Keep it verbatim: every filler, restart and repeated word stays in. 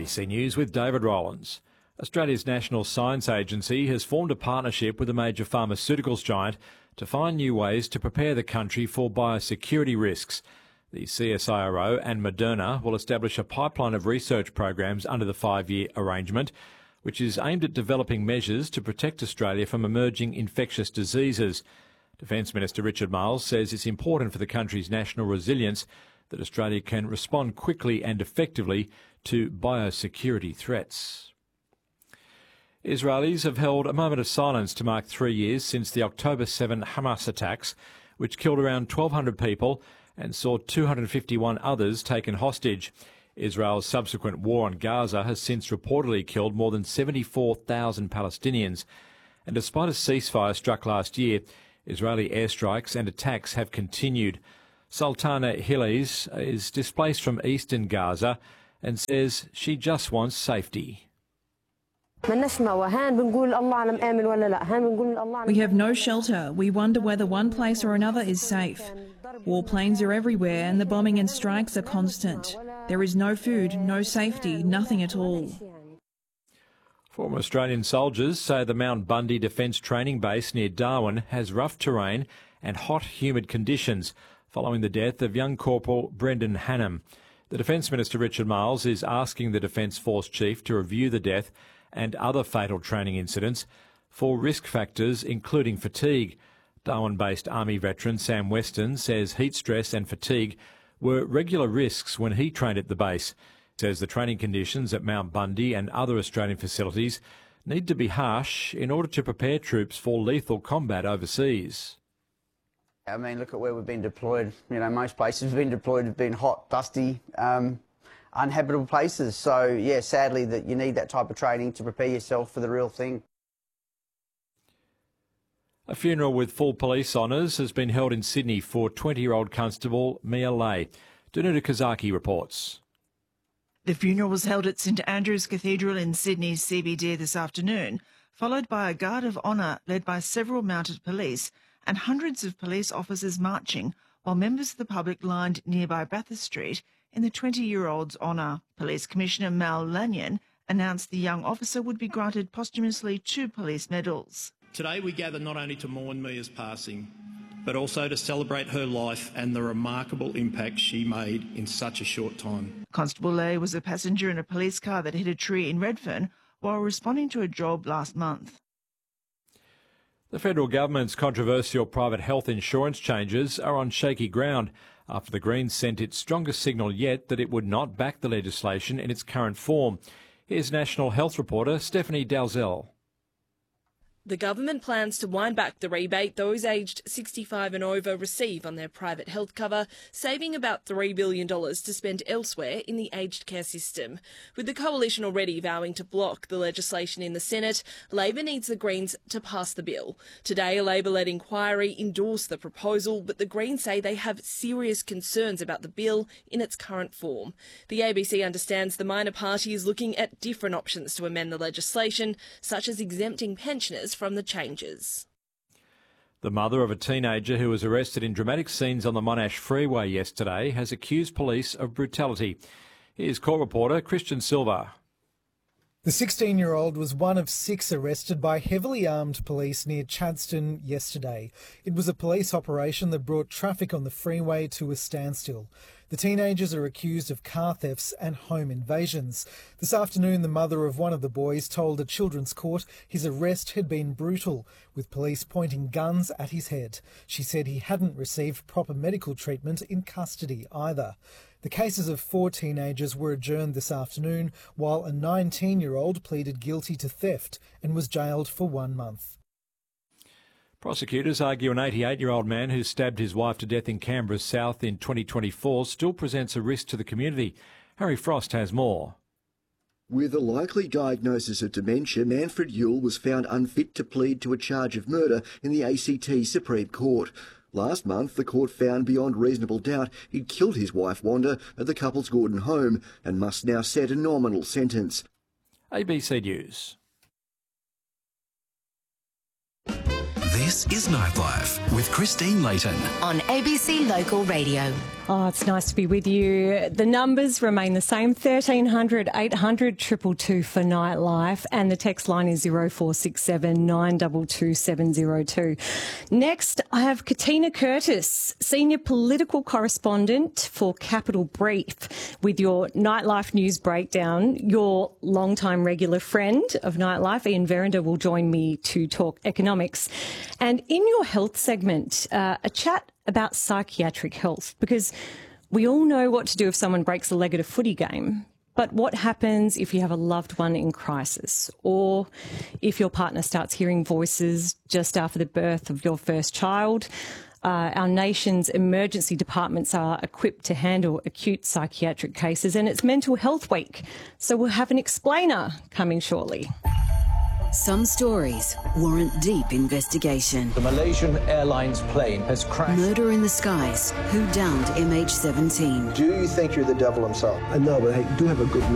A B C News with David Rowlands. Australia's National Science Agency has formed a partnership with a major pharmaceuticals giant to find new ways to prepare the country for biosecurity risks. The C S I R O and Moderna will establish a pipeline of research programs under the five-year arrangement, which is aimed at developing measures to protect Australia from emerging infectious diseases. Defence Minister Richard Marles says it's important for the country's national resilience that Australia can respond quickly and effectively to biosecurity threats. Israelis have held a moment of silence to mark three years since the October seventh Hamas attacks, which killed around twelve hundred people and saw two hundred fifty-one others taken hostage. Israel's subsequent war on Gaza has since reportedly killed more than seventy-four thousand Palestinians. And despite a ceasefire struck last year, Israeli airstrikes and attacks have continued. Sultana Hiles is displaced from eastern Gaza and says she just wants safety. We have no shelter. We wonder whether one place or another is safe. Warplanes are everywhere and the bombing and strikes are constant. There is no food, no safety, nothing at all. Former Australian soldiers say the Mount Bundy Defence Training Base near Darwin has rough terrain and hot, humid conditions following the death of young Corporal Brendan Hannam. The Defence Minister Richard Marles is asking the Defence Force Chief to review the death and other fatal training incidents for risk factors including fatigue. Darwin-based Army veteran Sam Weston says heat stress and fatigue were regular risks when he trained at the base. He says the training conditions at Mount Bundy and other Australian facilities need to be harsh in order to prepare troops for lethal combat overseas. I mean, look at where we've been deployed. You know, most places we've been deployed have been hot, dusty, um, uninhabitable places. So, yeah, sadly that you need that type of training to prepare yourself for the real thing. A funeral with full police honours has been held in Sydney for twenty-year-old Constable Mia Lay. Danuta Kazaki reports. The funeral was held at St Andrew's Cathedral in Sydney's C B D this afternoon, followed by a guard of honour led by several mounted police and hundreds of police officers marching, while members of the public lined nearby Bathurst Street in the twenty-year-old's honour. Police Commissioner Mal Lanyon announced the young officer would be granted posthumously two police medals. Today we gather not only to mourn Mia's passing, but also to celebrate her life and the remarkable impact she made in such a short time. Constable Lay was a passenger in a police car that hit a tree in Redfern while responding to a job last month. The federal government's controversial private health insurance changes are on shaky ground after the Greens sent its strongest signal yet that it would not back the legislation in its current form. Here's National Health reporter Stephanie Dalzell. The government plans to wind back the rebate those aged sixty-five and over receive on their private health cover, saving about three billion dollars to spend elsewhere in the aged care system. With the coalition already vowing to block the legislation in the Senate, Labor needs the Greens to pass the bill. Today, a Labor-led inquiry endorsed the proposal, but the Greens say they have serious concerns about the bill in its current form. The A B C understands the minor party is looking at different options to amend the legislation, such as exempting pensioners from the changes. The mother of a teenager who was arrested in dramatic scenes on the Monash Freeway yesterday has accused police of brutality. Here's court reporter Christian Silva. The sixteen-year-old was one of six arrested by heavily armed police near Chadstone yesterday. It was a police operation that brought traffic on the freeway to a standstill. The teenagers are accused of car thefts and home invasions. This afternoon, the mother of one of the boys told a children's court his arrest had been brutal, with police pointing guns at his head. She said he hadn't received proper medical treatment in custody either. The cases of four teenagers were adjourned this afternoon, while a nineteen-year-old pleaded guilty to theft and was jailed for one month. Prosecutors argue an eighty-eight-year-old man who stabbed his wife to death in Canberra South in twenty twenty-four still presents a risk to the community. Harry Frost has more. With a likely diagnosis of dementia, Manfred Yule was found unfit to plead to a charge of murder in the A C T Supreme Court. Last month, the court found beyond reasonable doubt he'd killed his wife Wanda at the couple's Gordon home and must now set a nominal sentence. A B C News. This is Nightlife with Christine Layton on A B C Local Radio. Oh, it's nice to be with you. The numbers remain the same, thirteen hundred, eight hundred, two two two for Nightlife, and the text line is zero four six seven, nine two two, seven zero two. Next, I have Katina Curtis, Senior Political Correspondent for Capital Brief, with your Nightlife News Breakdown. Your longtime regular friend of Nightlife, Ian Verinder, will join me to talk economics. And in your health segment, uh, a chat about psychiatric health, because we all know what to do if someone breaks a leg at a footy game. But what happens if you have a loved one in crisis, or if your partner starts hearing voices just after the birth of your first child? Uh, our nation's emergency departments are equipped to handle acute psychiatric cases, and it's Mental Health Week. So we'll have an explainer coming shortly. Some stories warrant deep investigation. The Malaysian Airlines plane has crashed. Murder in the skies. Who downed M H seventeen? Do you think you're the devil himself? I know, but I do have a good